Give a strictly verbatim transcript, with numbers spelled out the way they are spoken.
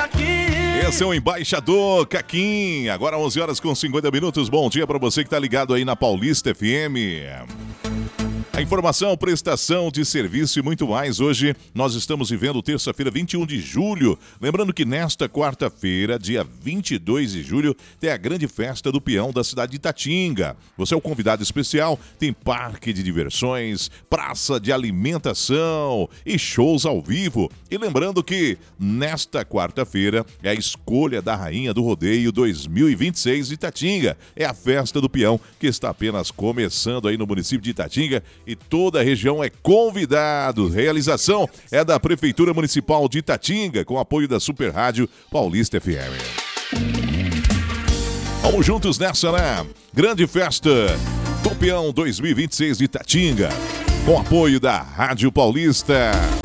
Esse é o Embaixador Caquim. Agora onze horas com cinquenta minutos. Bom dia para você que tá ligado aí na Paulista F M. A informação, prestação de serviço e muito mais. Hoje nós estamos vivendo terça-feira, vinte e um de julho. Lembrando que nesta quarta-feira, dia vinte e dois de julho, tem a grande festa do peão da cidade de Itatinga. Você é o convidado especial, tem parque de diversões, praça de alimentação e shows ao vivo. E lembrando que nesta quarta-feira é a escolha da Rainha do Rodeio dois mil e vinte e seis de Itatinga. É a festa do peão que está apenas começando aí no município de Itatinga. E toda a região é convidado. Realização é da Prefeitura Municipal de Itatinga, com apoio da Super Rádio Paulista F M. Vamos juntos nessa, né? Grande festa do Peão dois mil e vinte e seis de Itatinga, com apoio da Rádio Paulista.